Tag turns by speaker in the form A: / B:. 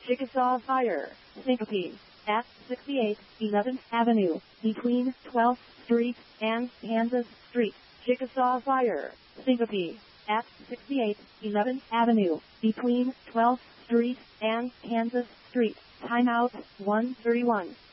A: Chickasaw Fire, Syncope, at 68 11th Avenue, between 12th Street and Kansas Street. Chickasaw Fire, Syncope, at 68 11th Avenue, between 12th Street and Kansas Street. Timeout 1:31.